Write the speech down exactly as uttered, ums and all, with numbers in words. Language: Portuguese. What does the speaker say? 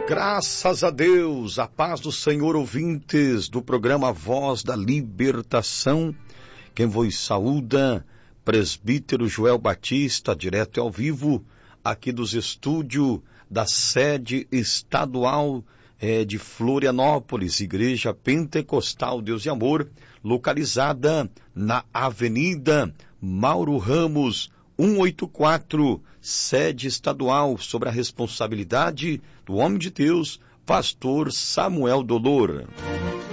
Graças a Deus, a paz do Senhor, ouvintes do programa Voz da Libertação. Quem vos saúda, presbítero Joel Batista, direto e ao vivo, aqui dos estúdios da sede estadual é, de Florianópolis, Igreja Pentecostal Deus e Amor, localizada na Avenida Mauro Ramos, cento e oitenta e quatro, sede estadual, sob a responsabilidade do homem de Deus, pastor Samuel Dolor.